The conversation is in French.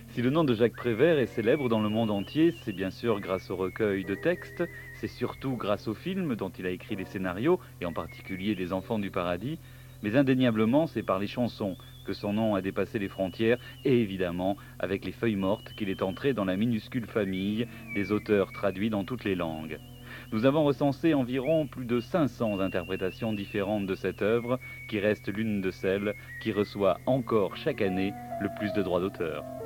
Si le nom de Jacques Prévert est célèbre dans le monde entier, c'est bien sûr grâce au recueil de textes, c'est surtout grâce au film dont il a écrit les scénarios, et en particulier Les Enfants du Paradis, mais indéniablement c'est par les chansons que son nom a dépassé les frontières, et évidemment avec les feuilles mortes qu'il est entré dans la minuscule famille des auteurs traduits dans toutes les langues. Nous avons recensé environ plus de 500 interprétations différentes de cette œuvre, qui reste l'une de celles qui reçoit encore chaque année le plus de droits d'auteur.